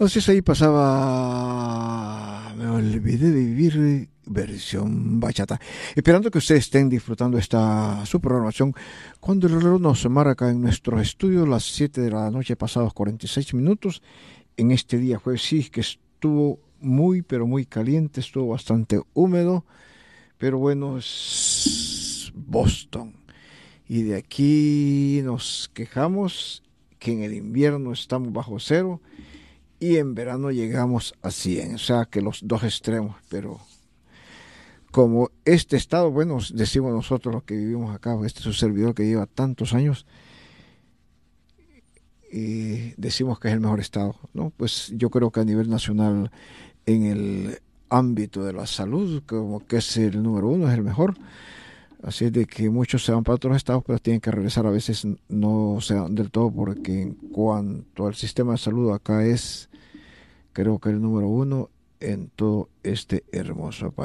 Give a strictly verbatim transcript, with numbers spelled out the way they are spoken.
Entonces ahí pasaba Me olvidé de vivir versión bachata. Esperando que ustedes estén disfrutando esta su programación cuando el reloj nos marca en nuestros estudios las siete de la noche pasados cuarenta y seis minutos en este día jueves. Sí, que estuvo muy pero muy caliente, estuvo bastante húmedo, pero bueno, es Boston. Y de aquí nos quejamos que en el invierno estamos bajo cero y en verano llegamos a cien, o sea que los dos extremos, pero como este estado, bueno, decimos nosotros los que vivimos acá, este es un servidor que lleva tantos años, y decimos que es el mejor estado, ¿no? Pues yo creo que a nivel nacional, en el ámbito de la salud, como que es el número uno, es el mejor. Así es de que muchos se van para otros estados, pero tienen que regresar a veces, no se van del todo, porque en cuanto al sistema de salud acá es, creo que el número uno en todo este hermoso país.